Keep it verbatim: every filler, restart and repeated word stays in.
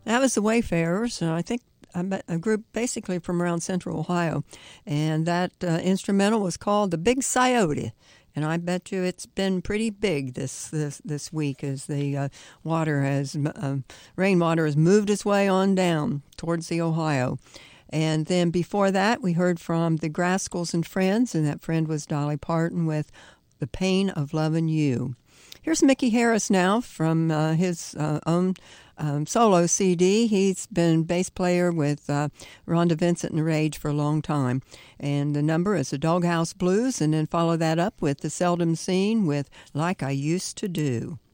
That was the Wayfarers, and I think I met a group basically from around central Ohio. And that uh, instrumental was called The Big Sciote. And I bet you it's been pretty big this this, this week as the uh, water has, uh, rainwater has moved its way on down towards the Ohio. And then before that, we heard from the Grascals and Friends, and that friend was Dolly Parton with The Pain of Lovin' You. Here's Mickey Harris now from uh, his uh, own um, solo C D. He's been bass player with uh, Rhonda Vincent and Rage for a long time. And the number is the Doghouse Blues, and then follow that up with The Seldom Seen with Like I Used to Do.